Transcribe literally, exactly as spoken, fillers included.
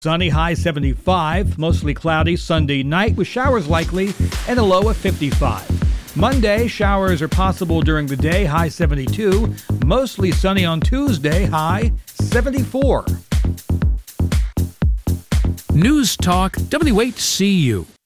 Sunny, high seventy-five. Mostly cloudy Sunday night with showers likely and a low of fifty-five. Monday, showers are possible during the day, high seventy-two. Mostly sunny on Tuesday, high seventy-four. News Talk W eight C U.